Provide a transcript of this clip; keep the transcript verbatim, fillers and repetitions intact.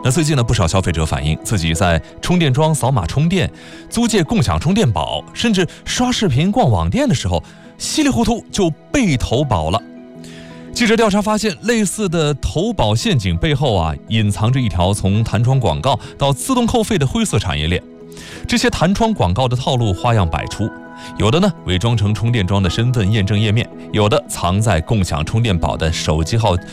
那最近呢，不少消费者反映自己在充电桩扫码充电、租借共享充电宝，甚至刷视频、逛网店的时候，稀里糊涂就被投保了。记者调查发现，类似的投保陷阱背后啊，隐藏着一条从弹窗广告到自动扣费的灰色产业链。这些弹窗广告的套路花样百出，有的呢伪装成充电桩的身份验证页面，有的藏在共享充电宝的手机号